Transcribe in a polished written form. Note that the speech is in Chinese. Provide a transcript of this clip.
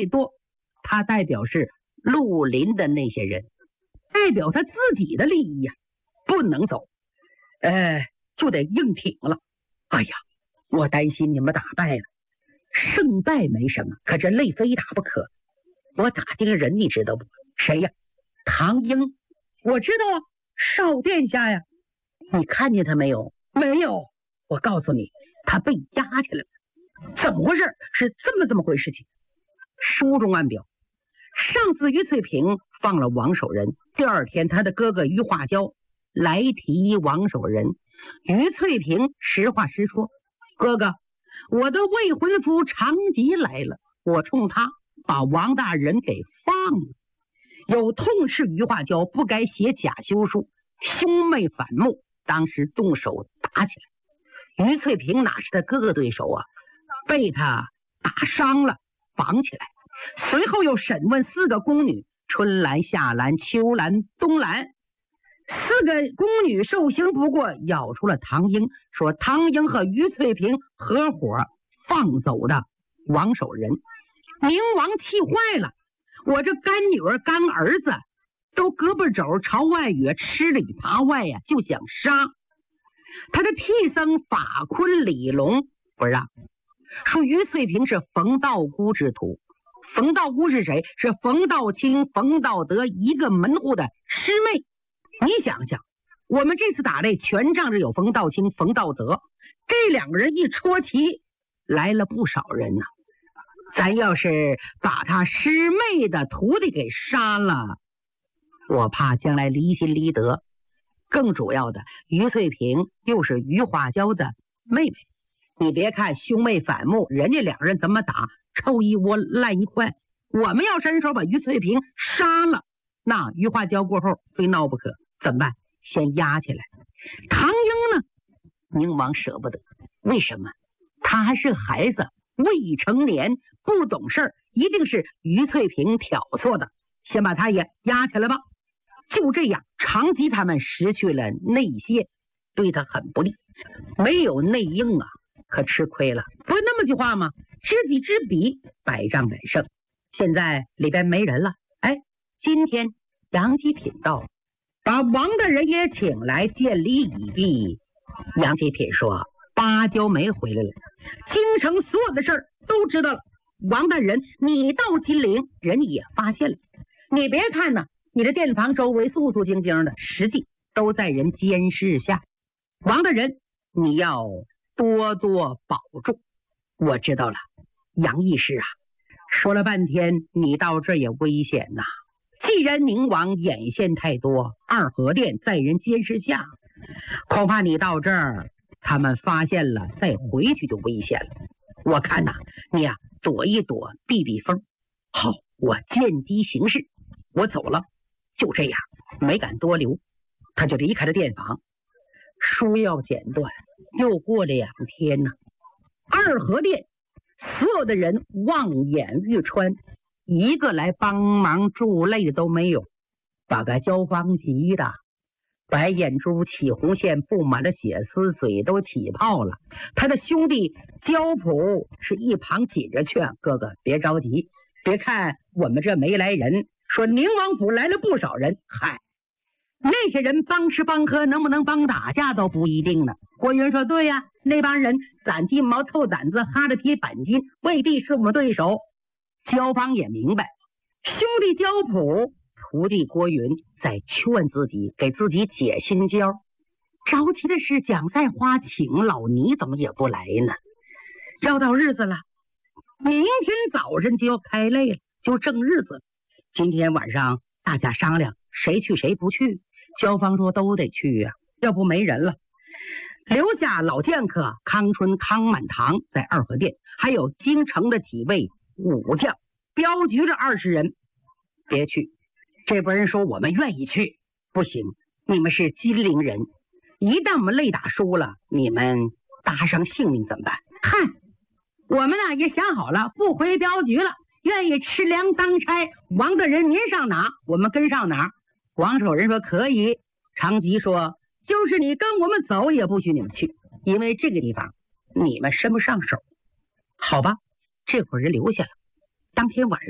太多，他代表是绿林的那些人，代表他自己的利益呀，不能走，就得硬挺了。哎呀，我担心你们打败了，胜败没什么，可这累非打不可。我打听个人，你知道不？谁呀？唐英。我知道啊，少殿下呀。你看见他没有？没有。我告诉你，他被押起来了。怎么回事？是这么回事情。书中暗表，上次于翠萍放了王守仁，第二天他的哥哥于化娇来提王守仁。于翠萍实话实说，哥哥，我的未婚夫长吉来了，我冲他把王大人给放了。有痛斥于化娇不该写假休书，兄妹反目，当时动手打起来。于翠萍哪是他哥哥对手啊，被他打伤了，绑起来。随后又审问4个宫女，春兰、夏兰、秋兰、冬兰。4个宫女受刑不过，咬出了唐英，说唐英和于翠萍合伙放走的王守仁。明王气坏了，我这干女儿干儿子都胳膊肘朝外撅，吃里扒外呀，就想杀。他的替僧法坤、李龙不让，说于翠萍是冯道姑之徒。冯道姑是谁？是冯道清、冯道德一个门户的师妹。你想想，我们这次打擂全仗着有冯道清、冯道德，这2个人一戳旗，来了不少人呐。咱要是把他师妹的徒弟给杀了，我怕将来离心离德。更主要的，于翠萍又是于化娇的妹妹。你别看兄妹反目，人家2人怎么打，臭一窝烂一块。我们要伸手把于翠萍杀了，那于化娇过后非闹不可。怎么办？先压起来。唐英呢？宁王舍不得。为什么？他还是孩子，未成年，不懂事儿，一定是于翠萍挑唆的。先把他也压起来吧。就这样，长吉他们失去了内械，对他很不利。没有内应啊，可吃亏了。不是那么句话吗？知己知彼，百战百胜。现在里边没人了。今天杨吉品到，把王大人也请来见礼已毕。杨吉品说，芭蕉梅回来了，京城所有的事儿都知道了。王大人，你到金陵，人也发现了。你别看呢，你的店房周围肃肃静静的，实际都在人监视下。王大人，你要多多保重。我知道了，杨义士啊，说了半天，你到这儿也危险呐。既然宁王眼线太多，二合殿在人监视下，恐怕你到这儿，他们发现了再回去就危险了。我看呐，你呀，躲一躲，避避风。好，我见机行事，我走了。就这样，没敢多留，他就离开了店房。书要剪断，又过了2天呢。二合殿所有的人望眼欲穿，一个来帮忙助擂的都没有，把个焦方急的白眼珠起红线，布满了血丝，嘴都起泡了。他的兄弟焦普是一旁紧着劝，哥哥别着急，别看我们这没来人，说宁王府来了不少人，嗨，那些人帮吃帮喝，能不能帮打架都不一定呢。郭云说，对呀，那帮人攒鸡毛凑胆子，哈着皮板筋，未必是我们对手。焦邦也明白，兄弟焦普，徒弟郭云在劝自己，给自己解心焦。着急的是蒋赛花请老倪怎么也不来呢？要到日子了，明天早晨就要开擂了，就正日子。今天晚上大家商量谁去谁不去。焦芳说都得去呀，要不没人了。留下老剑客康春、康满堂在二合殿，还有京城的几位武将，镖局这20人别去。这波人说我们愿意去，不行，你们是金陵人，一旦我们擂打输了，你们搭上性命怎么办？嗨，我们呢也想好了，不回镖局了，愿意吃粮当差。王大人您上哪，我们跟上哪。王守仁说可以。长吉说就是你跟我们走也不许你们去，因为这个地方你们伸不上手。好吧，这伙人留下了。当天晚上